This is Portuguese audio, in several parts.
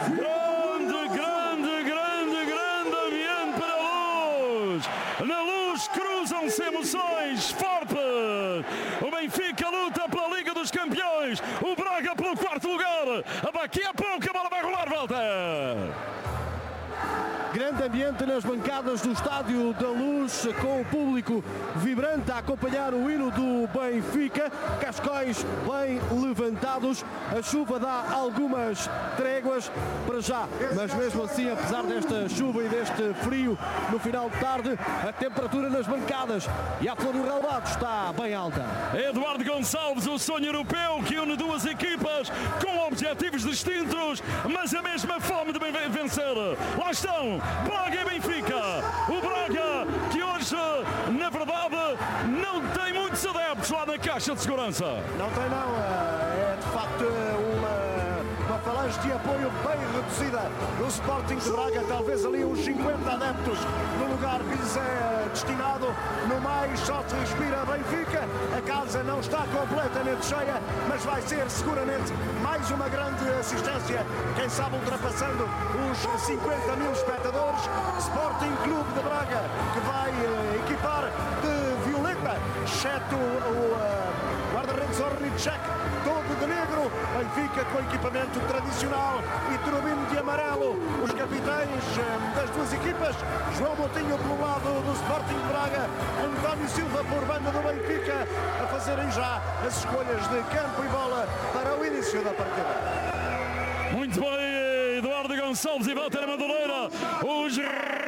Grande ambiente para a Luz. Na Luz cruzam-se emoções fortes. O Benfica luta pela Liga dos Campeões. O Braga pelo quarto lugar. Daqui a pouco a bola vai rolar, volta. Grande ambiente nas bancadas do Estádio da Luz, com o público vibrante a acompanhar o hino do Benfica. Cascóis bem levantados. A chuva dá algumas tréguas para já, mas mesmo assim, apesar desta chuva e deste frio no final de tarde, a temperatura nas bancadas e a flor do relvado está bem alta. Eduardo Gonçalves, o sonho europeu que une duas equipas com objetivos distintos, mas a mesma fome de vencer. Lá estão Braga e Benfica. O Braga que hoje, na verdade, não tem muitos adeptos lá na caixa de segurança. Não tem não, é de facto uma falange de apoio bem reduzida do Sporting de Braga, talvez ali uns 50 adeptos no lugar que lhes é destinado. No mais só se respira Benfica. A casa não está completamente cheia, mas vai ser seguramente mais uma grande assistência, quem sabe ultrapassando os 50 mil espectadores. Sporting Clube de Braga que vai equipar de violeta, exceto o guarda-redes Ornicek, todo de negro. Benfica com equipamento tradicional e turbino de amarelo. Os capitães das duas equipas, João Moutinho pelo lado do Sporting de Braga, António Silva por banda do Benfica, a fazerem já as escolhas de campo e bola para o início da partida. Muito bem, Eduardo Gonçalves e Walter Madureira, os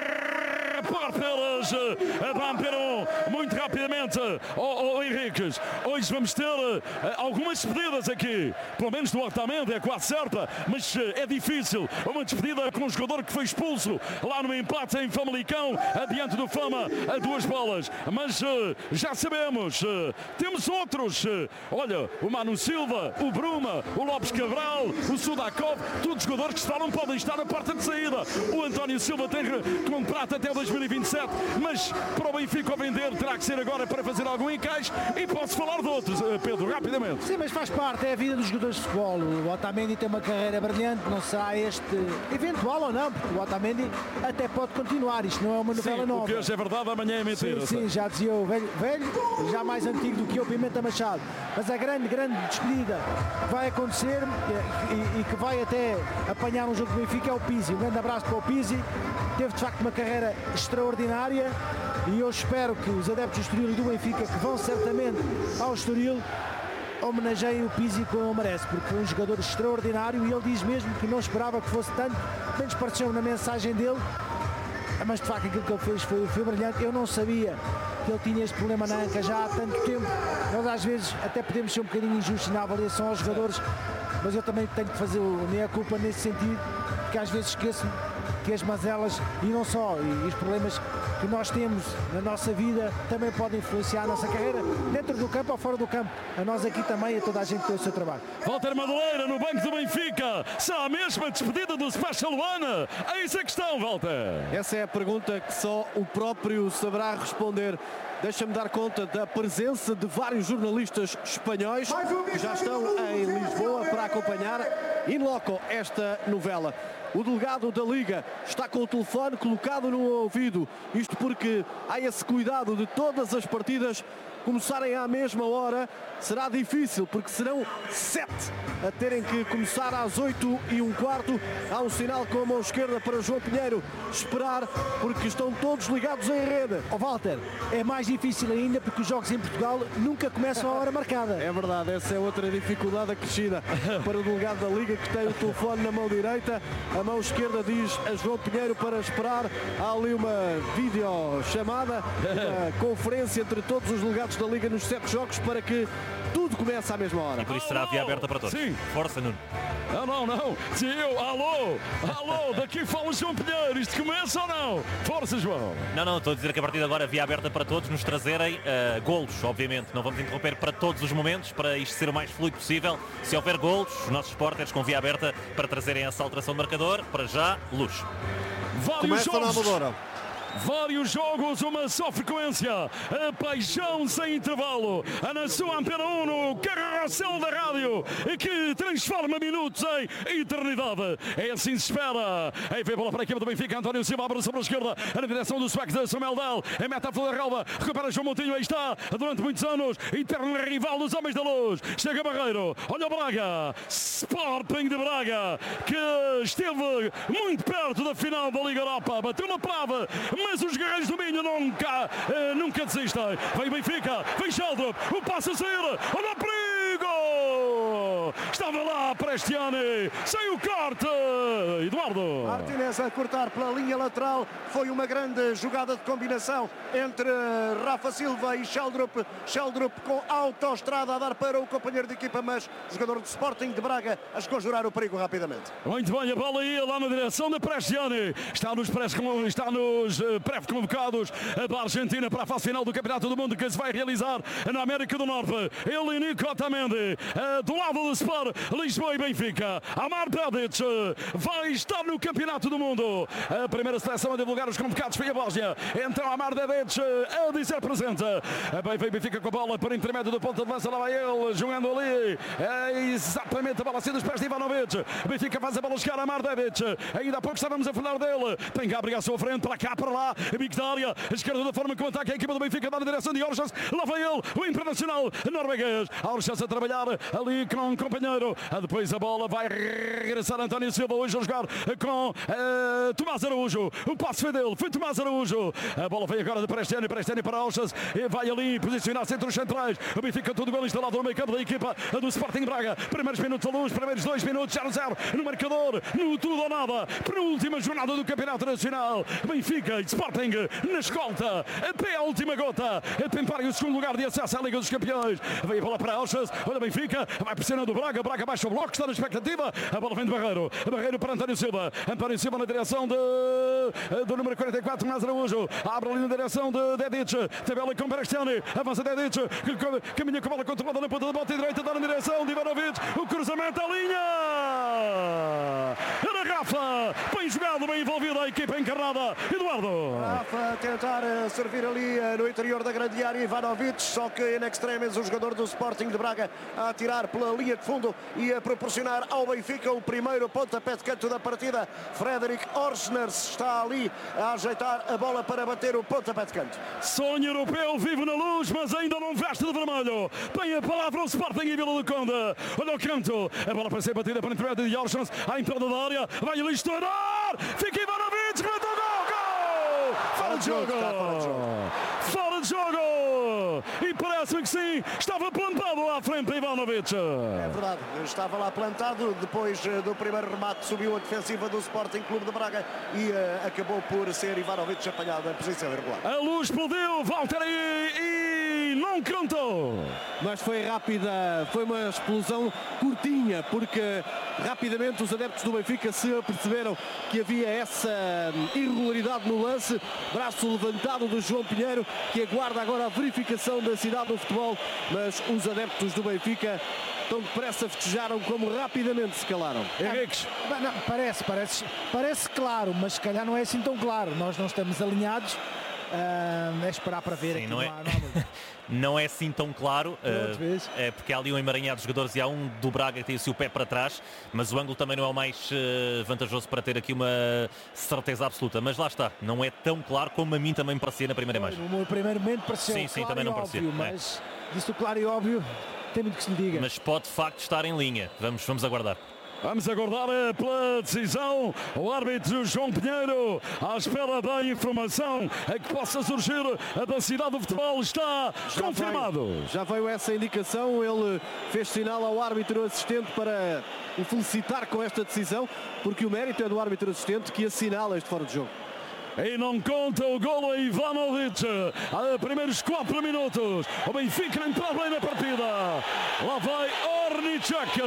repórteres vampiram muito rapidamente. Henriques, hoje vamos ter algumas despedidas aqui, pelo menos do Otamendi, é quase certa, mas é difícil. Uma despedida com um jogador que foi expulso lá no empate em Famalicão, adiante do Fama, a 2 bolas. Mas já sabemos, temos outros. Olha, o Manu Silva, o Bruma, o Lopes Cabral, o Sudakov, todos jogadores que podem estar na porta de saída. O António Silva tem contrato até 2027, mas para o Benfica ao vender terá que ser agora para fazer algum encaixe. E posso falar de outros, Pedro, rapidamente. Sim, mas faz parte, é a vida dos jogadores de futebol. O Otamendi tem uma carreira brilhante, não será este eventual ou não, porque o Otamendi até pode continuar, isto não é uma novela nova. O que hoje é verdade, amanhã é mentira. Sim, já dizia o velho, já mais antigo do que o Pimenta Machado. Mas a grande despedida que vai acontecer e que vai até apanhar um jogo do Benfica é o Pizzi. Um grande abraço para o Pizzi, teve de facto uma carreira extraordinária e eu espero que os adeptos do Estoril e do Benfica, que vão certamente ao Estoril, homenageiem o Pizzi como merece, porque foi um jogador extraordinário e ele diz mesmo que não esperava que fosse tanto, menos pareceu na mensagem dele, mas de facto aquilo que ele fez foi brilhante. Eu não sabia que ele tinha este problema na anca já há tanto tempo. Nós às vezes até podemos ser um bocadinho injustos na avaliação aos jogadores, mas eu também tenho que fazer a minha culpa nesse sentido, porque às vezes esqueço que as mazelas e não só, e os problemas que nós temos na nossa vida também podem influenciar a nossa carreira, dentro do campo ou fora do campo. A nós aqui também, a toda a gente que tem o seu trabalho. Walter Madureira no banco do Benfica, será a mesma despedida do Special One? É isso a questão, Walter. Essa é a pergunta que só o próprio saberá responder. Deixa-me dar conta da presença de vários jornalistas espanhóis que já estão em Lisboa para acompanhar in loco esta novela. O delegado da Liga está com o telefone colocado no ouvido, isto porque há esse cuidado de todas as partidas começarem à mesma hora. Será difícil porque serão 7 a terem que começar às 8h15. Há um sinal com a mão esquerda para João Pinheiro esperar, porque estão todos ligados em rede. Walter, é mais difícil ainda porque os jogos em Portugal nunca começam à hora marcada. É verdade, essa é outra dificuldade acrescida para o delegado da Liga, que tem o telefone na mão direita. A mão esquerda diz a João Pinheiro para esperar. Há ali uma videochamada, uma conferência entre todos os delegados da Liga nos 7 jogos para que tudo comece à mesma hora. E por isso será a via aberta para todos. Sim. Força, Nuno. Não. Alô, daqui fala o João Pinheiro. Isto começa ou não? Força, João. Não, estou a dizer que a partir de agora via aberta para todos nos trazerem golos, obviamente. Não vamos interromper para todos os momentos, para isto ser o mais fluido possível. Se houver golos, os nossos repórteres com via aberta para trazerem essa alteração de marcador. Para já, luz. Começa na Amadora. Vários jogos, uma só frequência. A paixão sem intervalo. Na sua Antena 1, no carrossel da rádio, que transforma minutos em eternidade. É assim que se espera. Aí vem a bola para a equipa do Benfica. António Silva abre sobre a esquerda, na direção do sueco de Samuel Dal. É meta a Flor da Relva. Recupera João Moutinho. Aí está, durante muitos anos, eterno rival dos Homens da Luz. Chega Barreiro. Olha o Braga. Sporting de Braga, que esteve muito perto da final da Liga Europa. Bateu na prova, mas os guerreiros do Minho nunca desistem. Vem Benfica, vem Sheldrup, o passo a sair, olha o perigo! Estava lá Prestiani, sem o corte, Eduardo. Martínez a cortar pela linha lateral, foi uma grande jogada de combinação entre Rafa Silva e Sheldrup. Sheldrup com autoestrada a dar para o companheiro de equipa, mas o jogador do Sporting de Braga a esconjurar o perigo rapidamente. Muito bem, a bola ia lá na direção de Prestiani. Está nos pré-convocados para a Argentina para a fase final do Campeonato do Mundo que se vai realizar na América do Norte. Ele e Nico Otamendi, do lado do Sport, Lisboa e Benfica. Amar Tadic vai estar no Campeonato do Mundo. A primeira seleção a divulgar os convocados foi a Bósnia. Então Amar Tadic a dizer presente. Vem Benfica com a bola por intermédio do ponto de lança. Lá vai ele, jogando ali. Exatamente a bola assim dos pés de Ivanovic. Benfica faz a bola chegar a Amar Tadic. Ainda há pouco estávamos a falar dele. Tem Gabriel à sua frente, para cá, para lá. Mictária, a esquerda da forma como ataca a equipa do Benfica, dá na direção de Orchas. Lá vai ele, o internacional norueguês. Orchas a trabalhar ali com um companheiro. Depois a bola vai regressar António Silva hoje a jogar com Tomás Araújo. O passo foi dele, foi Tomás Araújo. A bola vem agora de Prestiani para Orchas. E vai ali posicionar-se entre os centrais. O Benfica todo bem instalado no meio campo da equipa do Sporting Braga. Primeiros minutos à luz, primeiros 2 minutos, 0-0 no marcador, no tudo ou nada. Penúltima jornada do Campeonato Nacional. Benfica e Sporting na escolta até a última gota. A tentarem o segundo lugar de acesso à Liga dos Campeões. Vem a bola para Orchas. Olha Benfica, vai pressionando o Braga. Braga baixa o bloco, está na expectativa. A bola vem de Barreiro. Barreiro para António Silva. António Silva na direção do número 44, Tomás Araújo. Abre ali na direção de Dedic. Tabela com Prestiani. Avança Dedic. Caminha com a bola controlada na ponta da bota direita. Dá na direção de Ivanovic. O cruzamento à linha. Ana Rafa. Bem jogado, bem envolvida a equipa encarnada. Eduardo. Rafa a tentar servir ali no interior da grande área. Ivanovic, só que in extremis o jogador do Sporting de Braga a atirar pela linha de fundo e a proporcionar ao Benfica o primeiro pontapé de canto da partida. Frederic Orsners está ali a ajeitar a bola para bater o pontapé de canto. Sonho europeu, vive na luz, mas ainda não veste de vermelho. Tem a palavra o Sporting e Vila do Conde. Olha o canto. A bola para ser batida para intermédio de Orsners à entrada da área. Vai ali estourar. Fica Ivanovic, remata o gol. Fora de jogo! Fora de jogo! E parece-me que sim, estava plantado lá à frente de Ivanovic. É verdade, estava lá plantado. Depois do primeiro remate subiu a defensiva do Sporting Clube de Braga e acabou por ser Ivanovic apanhado em posição irregular. A luz explodiu, Walter e não cantou. Mas foi rápida, foi uma explosão curtinha, porque rapidamente os adeptos do Benfica se aperceberam que havia essa irregularidade no lance. Braço levantado do João Pinheiro, que aguarda agora a verificação da cidade do futebol, mas os adeptos do Benfica tão depressa festejaram como rapidamente se calaram. Henriques. Não, parece claro, mas se calhar não é assim tão claro. Nós não estamos alinhados. É esperar para ver. Sim, aqui não é, não é assim tão claro, é porque há ali um emaranhado de jogadores e há um do Braga que tem o seu pé para trás, mas o ângulo também não é o mais vantajoso para ter aqui uma certeza absoluta, mas lá está, não é tão claro como a mim também me parecia na primeira imagem. No primeiro momento pareceu sim, claro também não óbvio, parecia, mas disso claro e óbvio tem muito que se lhe diga. Mas pode de facto estar em linha, vamos aguardar. Vamos aguardar pela decisão. O árbitro João Pinheiro, à espera da informação que possa surgir da cidade do futebol, está confirmado. Já veio essa indicação, ele fez sinal ao árbitro assistente para o felicitar com esta decisão, porque o mérito é do árbitro assistente que assinala este fora de jogo. E não conta o golo a Ivanovic. A primeiros 4 minutos. O Benfica entrou bem na partida. Lá vai Ornichak,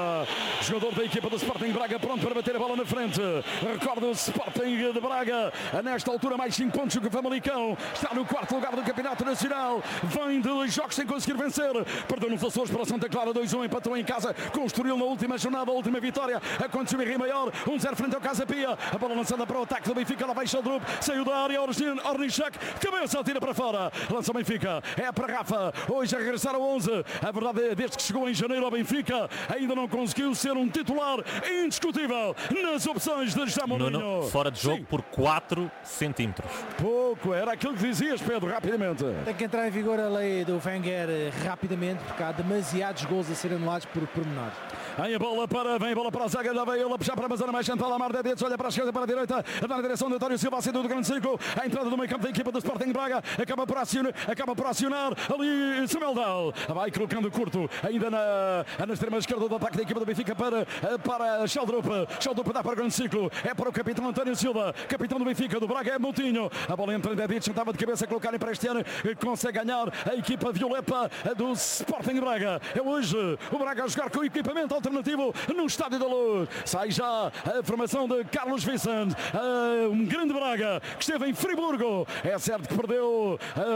jogador da equipa do Sporting Braga, pronto para bater a bola na frente. Recorda o Sporting de Braga, nesta altura mais 5 pontos que o Famalicão, está no 4º lugar do Campeonato Nacional, vem de 2 jogos sem conseguir vencer, perdeu nos Açores para o Santa Clara 2-1, empatou em casa com o Estoril na última jornada, a última vitória aconteceu em Rio Maior, 1-0 frente ao Casa Pia, a bola lançada para o ataque do Benfica, lá vai Sheldrup, saiu da área, Ornichak, cabeça, tira para fora, lança o Benfica, é para Rafa, hoje a regressar ao 11, a verdade é desde que chegou em janeiro ao Benfica, ainda não conseguiu ser um titular indiscutível nas opções de José Mourinho. Fora de jogo. Sim. Por 4 centímetros. Pouco, era aquilo que dizias, Pedro, rapidamente. Tem que entrar em vigor a lei do Wenger rapidamente, porque há demasiados gols a serem anulados por pormenores. Vem a bola para a zaga, já veio ele a puxar para a zona mais central, a Amar de Dedos, olha para a esquerda, para a direita, na direção de António Silva, sendo do grande círculo, a entrada do meio campo da equipa do Sporting Braga, acaba por acionar ali Samuel Dal, vai colocando curto, ainda na extrema esquerda do ataque da equipa do Benfica para Sheldrup dá para o grande ciclo, é para o capitão António Silva, capitão do Benfica, do Braga é Moutinho, a bola entra em Dedic, estava de cabeça a colocar para este ano, consegue ganhar a equipa violeta do Sporting Braga, é hoje o Braga a jogar com equipamento alternativo no Estádio da Luz, sai já a formação de Carlos Vicente, um grande Braga que esteve em Friburgo, é certo que perdeu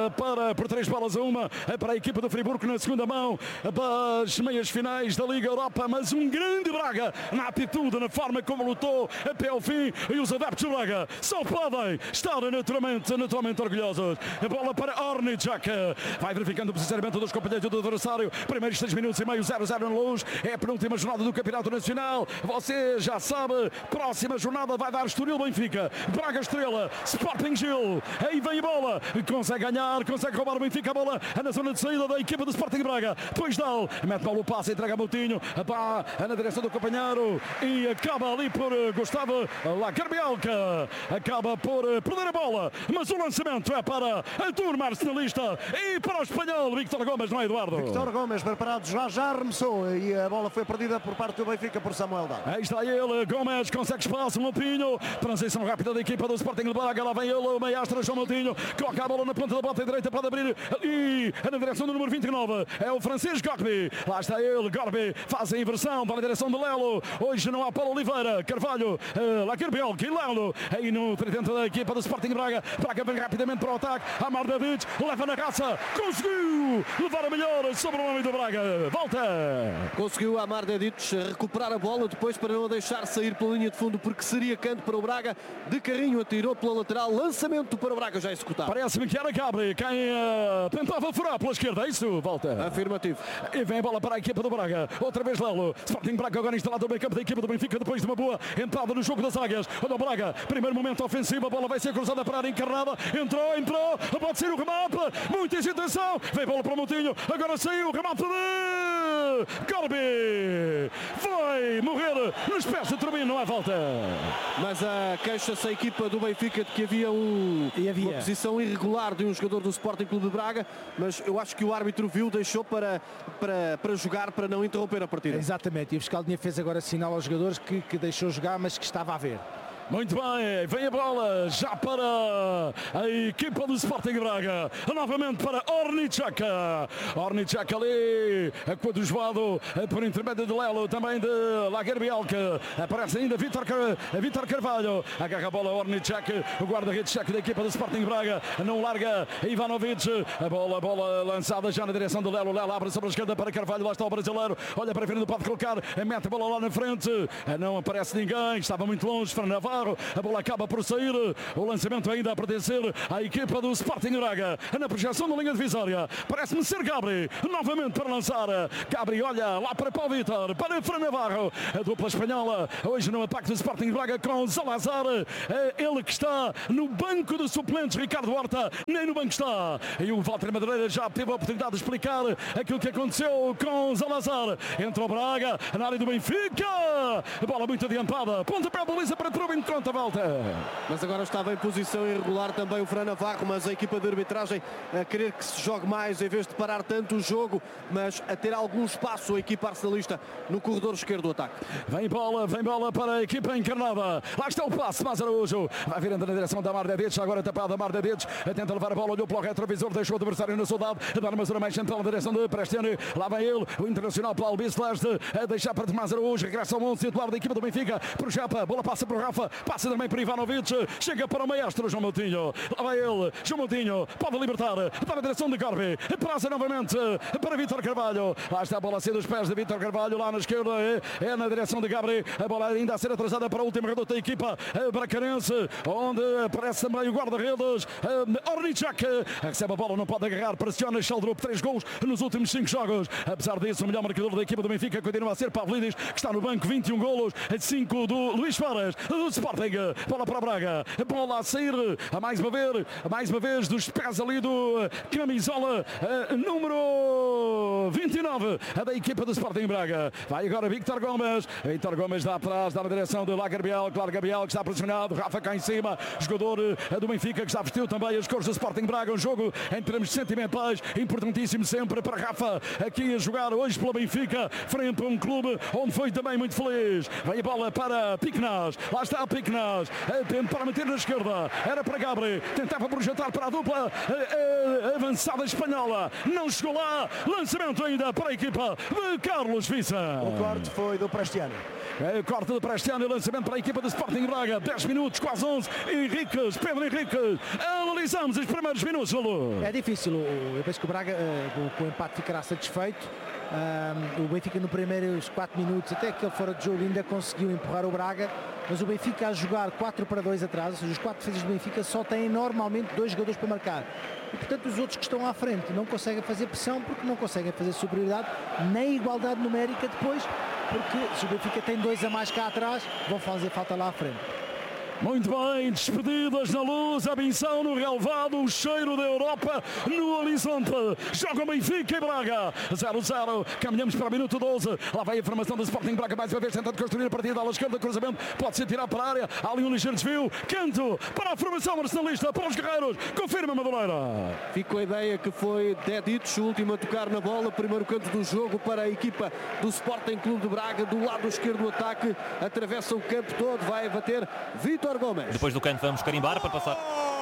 por 3-1 para a equipa do Friburgo na segunda mão das meias finais da Liga Europa, mas um grande Braga na atitude, na forma como lutou até ao fim, e os adeptos do Braga só podem estar naturalmente orgulhosos. A bola para Ornichak, vai verificando o posicionamento dos companheiros do adversário, primeiros 6 minutos e meio, 0-0 na Luz, é a penúltima jornada do Campeonato Nacional, você já sabe, próxima jornada vai dar Estoril Benfica, Braga Estrela, Sporting Gil, aí vem a bola, consegue ganhar, consegue roubar o Benfica, a bola na zona de saída da equipa do Sporting Braga, depois Dal, mete Paulo passe, entrega a Moutinho, na direção do companheiro e acaba ali por Gustavo Lagarbielka, acaba por perder a bola, mas o lançamento é para a turma arsenalista e para o espanhol Víctor Gomes, não é, Eduardo? Víctor Gomes preparado, já arremessou e a bola foi perdida por parte do Benfica por Samuel Dal. Aí está ele, Gomes consegue espaço, Moutinho, transição rápida da equipa do Sporting de Braga, lá vem ele, o meiastra João Moutinho, coloca a bola na ponta da bota direita, pode abrir ali na direção do número 29, é o Francisco Gorbi, lá está ele, Gorbi, faz a inversão para a direção de Lelo, hoje não há Paulo Oliveira, Carvalho, Lagarbielka e Lelo, aí no tridente da equipa do Sporting de Braga, Braga vem rapidamente para o ataque, Amar Davids, leva na raça, conseguiu levar a melhor sobre o homem do Braga, volta! Conseguiu Amar Dedic recuperar a bola depois para não a deixar sair pela linha de fundo, porque seria canto para o Braga, de carrinho atirou pela lateral, lançamento para o Braga já executado. Parece-me que era Gabri quem tentava furar pela esquerda, é isso? Volta. Afirmativo. E vem a bola para a equipa do Braga, outra vez Lelo, Sporting Braga agora instalado no meio campo da equipa do Benfica, depois de uma boa entrada no jogo das águias, olha o Braga, primeiro momento ofensivo, a bola vai ser cruzada para a área encarnada, entrou, pode ser o remate, muita hesitação, vem a bola para o Moutinho, agora saiu o remate de Gorbi, vai morrer nos pés do Turbino, não há volta. Mas queixa-se a equipa do Benfica de que havia uma posição irregular de um jogador do Sporting Clube de Braga, mas eu acho que o árbitro viu, deixou para jogar, para não interromper a partida. Exatamente, e o fiscal de fez agora sinal aos jogadores que deixou jogar, mas que estava a ver. Muito bem, vem a bola já para a equipa do Sporting Braga, novamente para Ornichak ali, coadjuvado por intermédio de Lelo, também de Lagarbielka, aparece ainda Vítor Carvalho, agarra a bola Ornichak, o guarda-redes cheque da equipa do Sporting Braga, não larga Ivanovic, a bola lançada já na direção do Lelo, abre sobre a esquerda para Carvalho, lá está o brasileiro, olha para a frente, pode colocar, mete a bola lá na frente, não aparece ninguém, estava muito longe, Fernando Navarro, a bola acaba por sair, o lançamento ainda a pertencer à equipa do Sporting Braga, na projeção da linha divisória, parece-me ser Gabri, novamente para lançar, Gabri olha lá para Paulo Vítor, para Fernando Navarro, a dupla espanhola, hoje no ataque do Sporting Braga com Salazar, ele que está no banco de suplentes, Ricardo Horta, nem no banco está, e o Walter Madureira já teve a oportunidade de explicar aquilo que aconteceu com Salazar, entra o Braga, na área do Benfica, bola muito adiantada, pontapé de baliza para Trubin, conta volta. Mas agora estava em posição irregular também o Fran Navarro, mas a equipa de arbitragem a querer que se jogue mais em vez de parar tanto o jogo, mas a ter algum espaço a equipa arsenalista no corredor esquerdo do ataque. Vem bola para a equipa encarnada. Lá está o passe, Tomás Araújo vai virando na direção da Mardedes, agora tapada a Mardedes, tenta levar a bola, olhou pelo retrovisor, deixou o adversário na saudade, dá numa zona mais central na direção de Prestiani. Lá vem ele, o internacional Paulo Biceleste, a deixar para Tomás Araújo, regressa ao 11 titular da equipa do Benfica, projeta, bola passa para o Rafa, passa também para Ivanovic, chega para o maestro João Moutinho. Lá vai ele, João Moutinho, pode libertar, para a direção de Garbi, praça novamente para Vítor Carvalho. Lá está a bola a ser dos pés de Vítor Carvalho, lá na esquerda, é na direção de Gabri, a bola ainda a ser atrasada para o último reduto da equipa bracarense, onde aparece também o guarda-redes Ornichak, recebe a bola, não pode agarrar, pressiona Sheldrup, 3 gols nos últimos 5 jogos. Apesar disso, o melhor marcador da equipa do Benfica continua a ser Pavlidis, que está no banco, 21 golos, 5 do Luís Fares, do Sporting. Bola para o Braga, bola a sair, mais uma vez dos pés ali do camisola número 29 da equipa do Sporting Braga. Vai agora Vítor Gomes dá atrás, dá na direção de Lagerbiel, claro, Gabriel que está pressionado, Rafa cá em cima, jogador do Benfica que já vestiu também as cores do Sporting Braga, um jogo em termos sentimentais importantíssimo sempre para Rafa, aqui a jogar hoje pela Benfica, frente a um clube onde foi também muito feliz. Vem a bola para Piquenaz, lá está Piquenaz, para meter na esquerda, era para Gabri, tentava projetar para a dupla avançada espanhola, não chegou lá, lançamento ainda para a equipa de Carlos Vissa. O corte foi do Prestiani. Corte do Prestiani, lançamento para a equipa de Sporting Braga, 10 minutos, quase 11, Pedro Henriques, analisamos os primeiros minutos, Lu. É difícil, eu penso que o Braga com o empate ficará satisfeito. O Benfica no primeiros 4 minutos, até aquele fora de jogo, ainda conseguiu empurrar o Braga, mas o Benfica a jogar 4-2 atrás, ou seja, os 4 defesas do Benfica só têm normalmente 2 jogadores para marcar. E portanto os outros que estão à frente não conseguem fazer pressão porque não conseguem fazer superioridade nem igualdade numérica depois, porque se o Benfica tem 2 a mais cá atrás, vão fazer falta lá à frente. Muito bem, despedidas na luz, a benção no relevado, o cheiro da Europa no horizonte. Joga o Benfica e Braga, 0-0, caminhamos para o minuto 12. Lá vai a formação do Sporting Braga, mais uma vez tentando construir a partida à esquerda, cruzamento, pode ser tirado para a área, há ali um ligeiro desvio, canto para a formação arsenalista, para os guerreiros, confirma Madureira. Ficou a ideia que foi Dedic, o último a tocar na bola, primeiro canto do jogo para a equipa do Sporting Clube de Braga, do lado esquerdo do ataque, atravessa o campo todo, vai bater Vítor Gomes. Depois do canto vamos carimbar para passar.